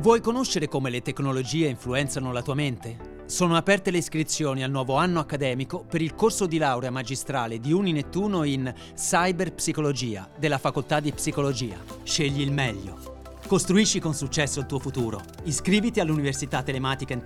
Vuoi conoscere come le tecnologie influenzano la tua mente? Sono aperte le iscrizioni al nuovo anno accademico per il corso di laurea magistrale di Uninettuno in Cyberpsicologia della Facoltà di Psicologia. Scegli il meglio. Costruisci con successo il tuo futuro. Iscriviti all'Università Telematica